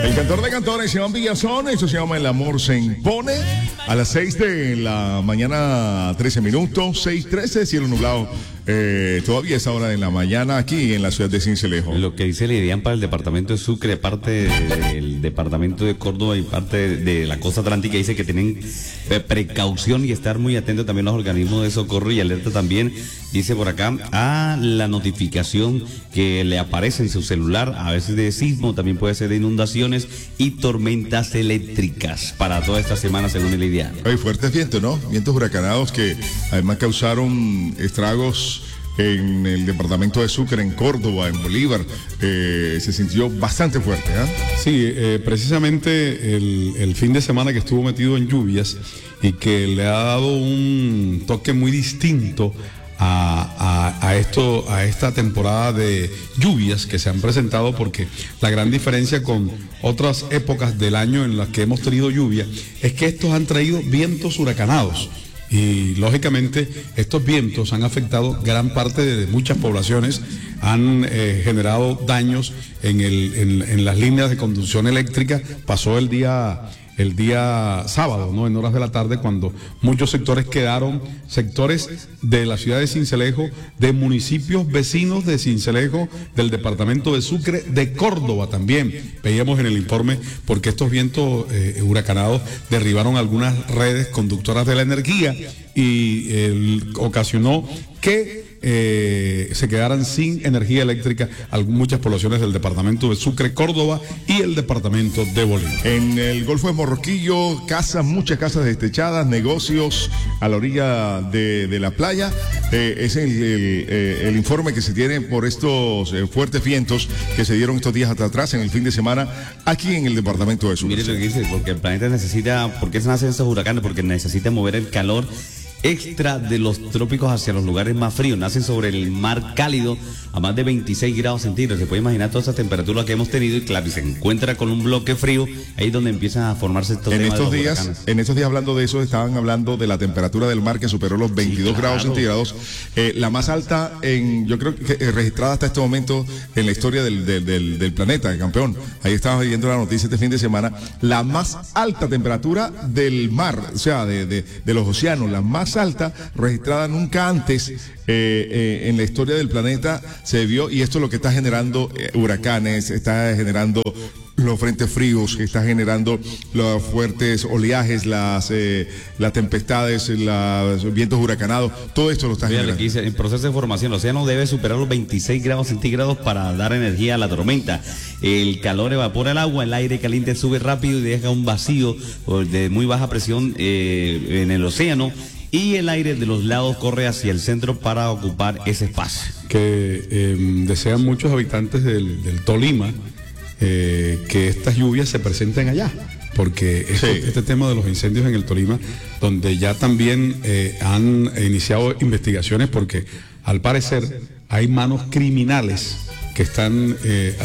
El cantor de cantores, Iván Villazón, esto se llama El amor se impone. A las 6 de la mañana, 13 minutos, 6:13, cielo nublado. Todavía es hora de la mañana aquí en la ciudad de Sincelejo. Lo que dice Lidian para el departamento de Sucre, parte del departamento de Córdoba y parte de la costa atlántica, dice que tienen precaución y estar muy atentos también los organismos de socorro y alerta también, dice por acá, a la notificación que le aparece en su celular, a veces de sismo, también puede ser de inundaciones y tormentas eléctricas para toda esta semana según el Lidian. Hay fuertes vientos, ¿no? Vientos huracanados que además causaron estragos en el departamento de Sucre, en Córdoba, en Bolívar. Se sintió bastante fuerte, ¿eh? Sí, precisamente el fin de semana que estuvo metido en lluvias y que le ha dado un toque muy distinto a esta temporada de lluvias que se han presentado, porque la gran diferencia con otras épocas del año en las que hemos tenido lluvia es que estos han traído vientos huracanados. Y lógicamente estos vientos han afectado gran parte de muchas poblaciones, han generado daños en las líneas de conducción eléctrica. Pasó el día sábado, ¿no? En horas de la tarde, cuando muchos sectores de la ciudad de Sincelejo, de municipios vecinos de Sincelejo, del departamento de Sucre, de Córdoba también. Veíamos en el informe porque estos vientos huracanados derribaron algunas redes conductoras de la energía y ocasionó que se quedaran sin energía eléctrica muchas poblaciones del departamento de Sucre, Córdoba y el departamento de Bolívar. En el Golfo de Morroquillo, muchas casas destechadas, negocios a la orilla de la playa. Es el informe que se tiene por estos fuertes vientos que se dieron estos días atrás en el fin de semana aquí en el departamento de Sucre. Mire lo que dice, porque el planeta necesita, ¿por qué se nacen estos huracanes? Porque necesita mover el calor extra de los trópicos hacia los lugares más fríos. Nacen sobre el mar cálido a más de 26 grados centígrados. Se puede imaginar todas esas temperaturas que hemos tenido y claro, y se encuentra con un bloque frío, ahí es donde empiezan a formarse estos temas de los huracanes. En estos días hablando de eso, estaban hablando de la temperatura del mar que superó los 22 grados centígrados, la más alta yo creo que registrada hasta este momento en la historia del planeta, campeón. Ahí estábamos viendo la noticia este fin de semana, la más alta temperatura del mar, o sea, de los océanos, la más alta registrada nunca antes en la historia del planeta se vio, y esto es lo que está generando huracanes, está generando los frentes fríos, que está generando los fuertes oleajes, las tempestades, los vientos huracanados, todo esto lo está generando. Aquí dice, en proceso de formación, el océano debe superar los 26 grados centígrados para dar energía a la tormenta. El calor evapora el agua, el aire caliente sube rápido y deja un vacío de muy baja presión en el océano, y el aire de los lados corre hacia el centro para ocupar ese espacio. Que desean muchos habitantes del Tolima que estas lluvias se presenten allá, porque este tema de los incendios en el Tolima, donde ya también han iniciado investigaciones, porque al parecer hay manos criminales que están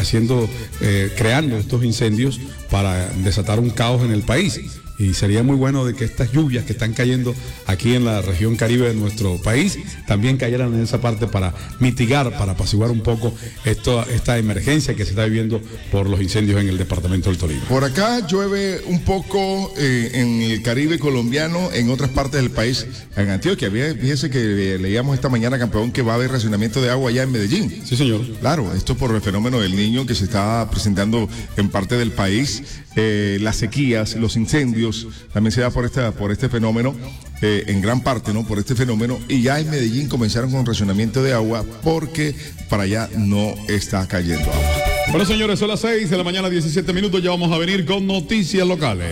creando estos incendios para desatar un caos en el país. Y sería muy bueno de que estas lluvias que están cayendo aquí en la región Caribe de nuestro país también cayeran en esa parte para mitigar, para apaciguar un poco esta emergencia que se está viviendo por los incendios en el departamento del Tolima. Por acá llueve un poco en el Caribe colombiano, en otras partes del país. En Antioquia, fíjese que leíamos esta mañana, campeón, que va a haber racionamiento de agua allá en Medellín. Sí, señor. Claro, esto por el fenómeno del Niño que se está presentando en parte del país. Las sequías, los incendios, también se da por este fenómeno, en gran parte, ¿no? Por este fenómeno, y ya en Medellín comenzaron con racionamiento de agua porque para allá no está cayendo agua. Bueno, señores, son las 6 de la mañana, 17 minutos, ya vamos a venir con noticias locales.